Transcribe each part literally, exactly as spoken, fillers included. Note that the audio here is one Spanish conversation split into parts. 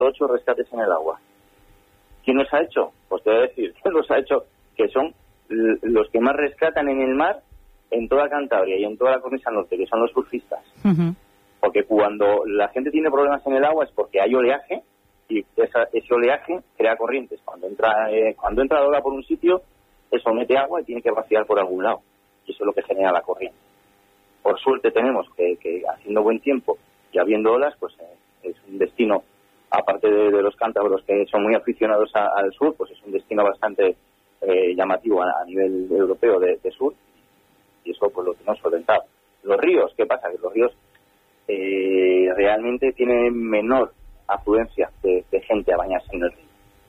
ocho rescates en el agua. ¿Quién los ha hecho? Pues te voy a decir, ¿quién los ha hecho? Que son los que más rescatan en el mar en toda Cantabria y en toda la cornisa norte, que son los surfistas. Uh-huh. Porque cuando la gente tiene problemas en el agua es porque hay oleaje y esa, ese oleaje crea corrientes. Cuando entra eh, cuando entra la ola por un sitio, eso mete agua y tiene que vaciar por algún lado. Y eso es lo que genera la corriente. Por suerte tenemos que, que haciendo buen tiempo y habiendo olas, pues eh, es un destino, aparte de, de los cántabros que son muy aficionados a, al sur, pues es un destino bastante eh, llamativo a, a nivel europeo de, de sur. Y eso pues lo tenemos solventado. Los ríos, ¿qué pasa? Que los ríos eh, realmente tienen menor afluencia de, de gente a bañarse en el río.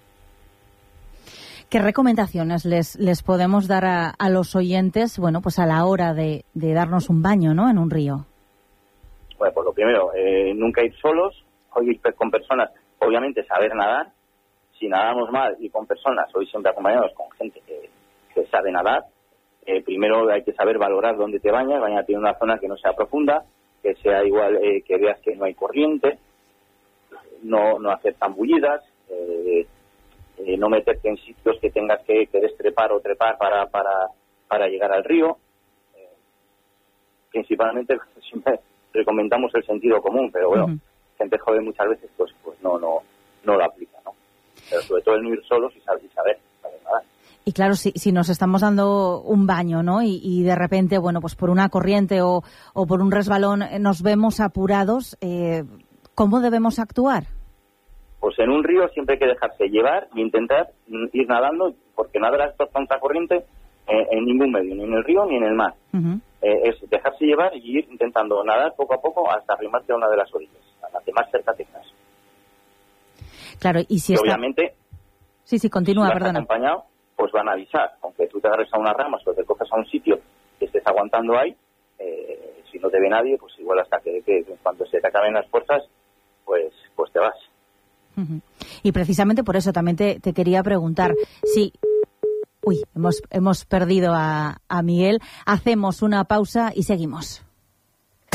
¿Qué recomendaciones les, les podemos dar a, a los oyentes, bueno, pues a la hora de, de darnos un baño, ¿no?, en un río? Bueno, pues lo primero, eh, nunca ir solos, o ir con personas, obviamente saber nadar. Si nadamos mal y con personas, hoy siempre acompañados con gente que, que sabe nadar. Eh, primero hay que saber valorar dónde te bañas, bañarte en una zona que no sea profunda, que sea igual, eh, que veas que no hay corriente, no, no hacer zambullidas, eh, eh, no meterte en sitios que tengas que, que destrepar o trepar para, para, para llegar al río. Eh, principalmente siempre recomendamos el sentido común, pero bueno, uh-huh. gente joven muchas veces pues pues no no no lo aplica, ¿no? Pero sobre todo el no ir solos y saber, y saber, saber nadar. Y claro, si, si nos estamos dando un baño, ¿no?, y, y de repente, bueno, pues por una corriente o, o por un resbalón nos vemos apurados, eh, ¿cómo debemos actuar? Pues en un río siempre hay que dejarse llevar e intentar ir nadando, porque nadar a tanta corriente eh, en ningún medio, ni en el río ni en el mar. Uh-huh. Eh, es dejarse llevar y ir intentando nadar poco a poco hasta arrimarte a una de las orillas, a la que más cerca tengas. Claro, y si y está... obviamente, sí, sí, continúa, si perdona. acompañado, pues van a avisar, aunque tú te agarres a unas ramas o te coges a un sitio que estés aguantando ahí, eh, si no te ve nadie, pues igual hasta que, que cuando se te acaben las fuerzas, pues pues te vas. Uh-huh. Y precisamente por eso también te, te quería preguntar si... Uy, hemos, hemos perdido a, a Miguel. Hacemos una pausa y seguimos.